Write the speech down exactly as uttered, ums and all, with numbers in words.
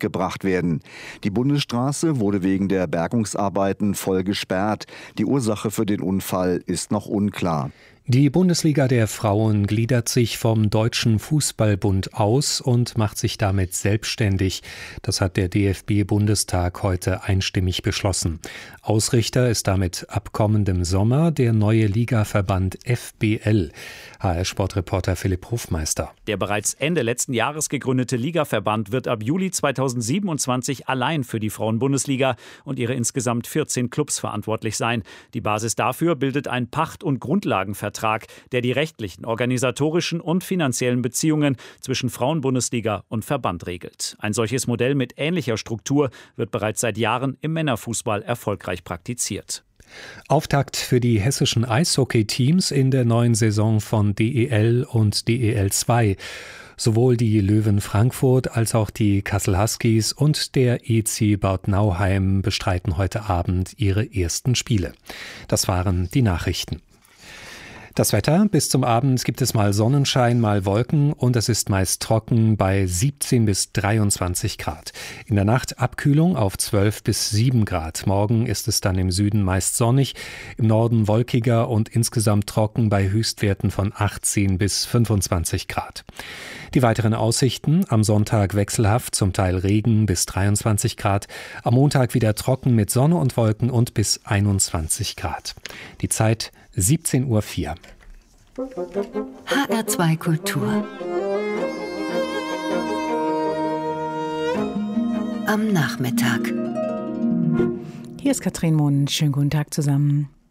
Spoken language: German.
gebracht werden. Die Bundesstraße wurde wegen der Bergungsarbeiten voll gesperrt. Die Ursache für den Unfall ist noch unklar. Die Bundesliga der Frauen gliedert sich vom Deutschen Fußballbund aus und macht sich damit selbstständig. Das hat der D F B-Bundestag heute einstimmig beschlossen. Ausrichter ist damit ab kommendem Sommer der neue Ligaverband F B L. H R-Sportreporter Philipp Hofmeister. Der bereits Ende letzten Jahres gegründete Ligaverband wird ab Juli zweitausendsiebenundzwanzig allein für die Frauenbundesliga und ihre insgesamt vierzehn Clubs verantwortlich sein. Die Basis dafür bildet ein Pacht- und Grundlagenvertrag, der die rechtlichen, organisatorischen und finanziellen Beziehungen zwischen Frauenbundesliga und Verband regelt. Ein solches Modell mit ähnlicher Struktur wird bereits seit Jahren im Männerfußball erfolgreich praktiziert. Auftakt für die hessischen Eishockey-Teams in der neuen Saison von D E L und D E L zwei. Sowohl die Löwen Frankfurt als auch die Kassel Huskies und der E C Bad Nauheim bestreiten heute Abend ihre ersten Spiele. Das waren die Nachrichten. Das Wetter: Bis zum Abend gibt es mal Sonnenschein, mal Wolken und es ist meist trocken bei siebzehn bis dreiundzwanzig Grad. In der Nacht Abkühlung auf zwölf bis sieben Grad. Morgen ist es dann im Süden meist sonnig, im Norden wolkiger und insgesamt trocken bei Höchstwerten von achtzehn bis fünfundzwanzig Grad. Die weiteren Aussichten: Am Sonntag wechselhaft, zum Teil Regen bis dreiundzwanzig Grad. Am Montag wieder trocken mit Sonne und Wolken und bis einundzwanzig Grad. Die Zeit siebzehn Uhr vier. H R zwei Kultur. Am Nachmittag. Hier ist Katrin Mohn. Schönen guten Tag zusammen.